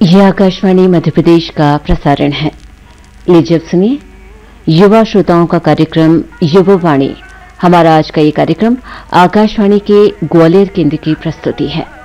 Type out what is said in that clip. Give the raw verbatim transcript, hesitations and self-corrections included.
यह आकाशवाणी मध्य प्रदेश का प्रसारण है। लीजिए अब सुनिए युवा श्रोताओं का कार्यक्रम युवावाणी। हमारा आज का ये कार्यक्रम आकाशवाणी के ग्वालियर केंद्र की प्रस्तुति है।